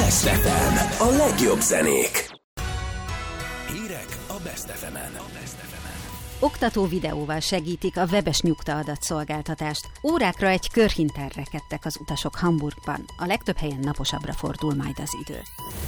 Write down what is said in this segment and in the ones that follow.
Best FM. A legjobb zenék. Hírek a Best FM-en. Oktató videóval segítik a webes nyugtaadatszolgáltatást. Órákra egy körhinten rekedtek az utasok Hamburgban. A legtöbb helyen naposabbra fordul majd az idő.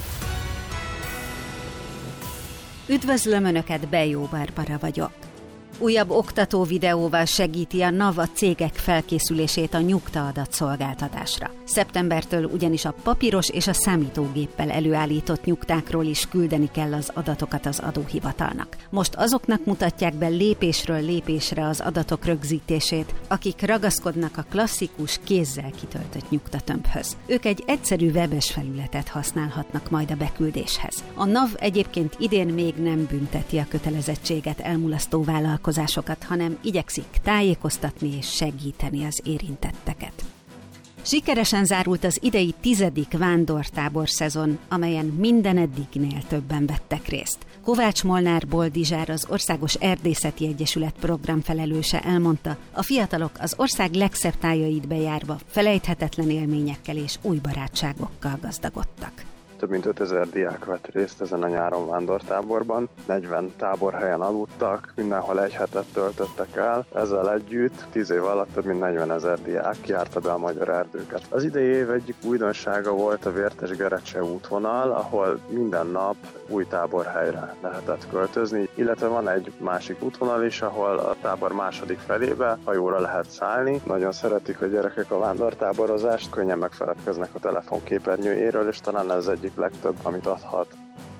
Üdvözlöm Önöket, Bejó Barbara vagyok. Újabb oktató videóval segíti a NAV a cégek felkészülését a nyugtaadatszolgáltatásra. Szeptembertől ugyanis a papíros és a számítógéppel előállított nyugtákról is küldeni kell az adatokat az adóhivatalnak. Most azoknak mutatják be lépésről lépésre az adatok rögzítését, akik ragaszkodnak a klasszikus kézzel kitöltött nyugtatömbhöz. Ők egy egyszerű webes felületet használhatnak majd a beküldéshez. A NAV egyébként idén még nem bünteti a kötelezettséget elmulasztó vállalkozásokat, hanem igyekszik tájékoztatni és segíteni az érintetteket. Sikeresen zárult az idei 10. vándortábor szezon, amelyen minden eddignél többen vettek részt. Kovács Molnár Boldizsár, az Országos Erdészeti Egyesület programfelelőse elmondta, a fiatalok az ország legszebb tájait bejárva felejthetetlen élményekkel és új barátságokkal gazdagodtak. Több mint 5000 diák vett részt ezen a nyáron vándortáborban, 40 táborhelyen aludtak, mindenhol egy hetet töltöttek el. Ezzel együtt 10 év alatt több mint 40 000 diák járta be a magyar erdőket. Az idei év egyik újdonsága volt a Vértes-Gerecse útvonal, ahol minden nap új táborhelyre lehetett költözni, illetve van egy másik útvonal is, ahol a tábor második felébe hajóra lehet szállni. Nagyon szeretik a gyerekek a vándortáborozást, könnyen megfeledkeznek a telefonképernyőjéről, és talán ez egyik legtöbb, amit adhat.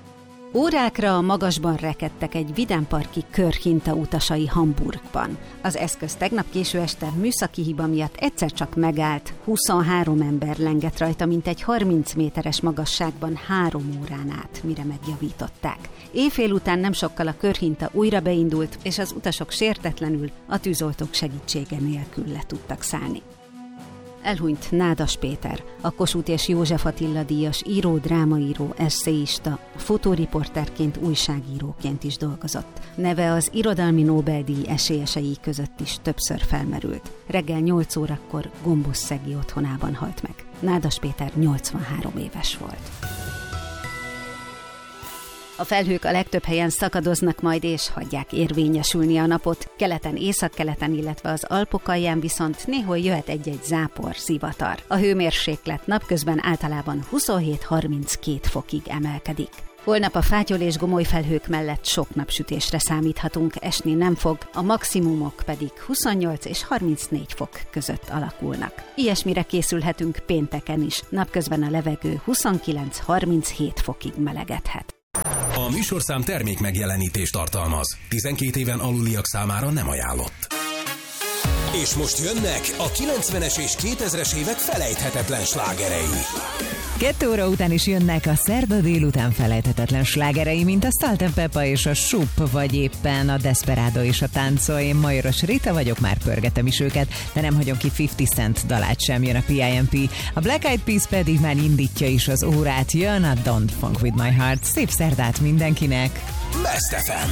Órákra a magasban rekedtek egy vidámparki körhinta utasai Hamburgban. Az eszköz tegnap késő este műszaki hiba miatt egyszer csak megállt, 23 ember lengett rajta mintegy 30 méteres magasságban 3 órán át, mire megjavították. Éjfél után nem sokkal a körhinta újra beindult, és az utasok sértetlenül a tűzoltók segítsége nélkül le tudtak szállni. Elhunyt Nádas Péter, a Kossuth és József Attila díjas író, drámaíró, esszéista, fotóriporterként, újságíróként is dolgozott. Neve az irodalmi Nobel-díj esélyesei között is többször felmerült. Reggel 8 órakor Gombosszegi otthonában halt meg. Nádas Péter 83 éves volt. A felhők a legtöbb helyen szakadoznak majd és hagyják érvényesülni a napot. Keleten, északkeleten, illetve az Alpok alján viszont néhol jöhet egy-egy zápor, zivatar. A hőmérséklet napközben általában 27-32 fokig emelkedik. Holnap a fátyol és gomoly felhők mellett sok napsütésre számíthatunk, esni nem fog, a maximumok pedig 28 és 34 fok között alakulnak. Ilyesmire készülhetünk pénteken is, napközben a levegő 29-37 fokig melegedhet. A műsorszám termék megjelenítést tartalmaz. 12 éven aluliak számára nem ajánlott. És most jönnek a 90-es és 2000-es évek felejthetetlen slágerei. 2 óra után is jönnek a szerda délután felejthetetlen slágerei, mint a Salt & Peppa és a Sup, vagy éppen a Desperado és a Táncolj. Én Majoros Rita vagyok, már pörgetem is őket, de nem hagyom ki 50 Cent dalát sem, jön a P.I.M.P. A Black Eyed Peas pedig már indítja is az órát, jön a Don't Funk With My Heart. Szép szerdát mindenkinek! Best FM.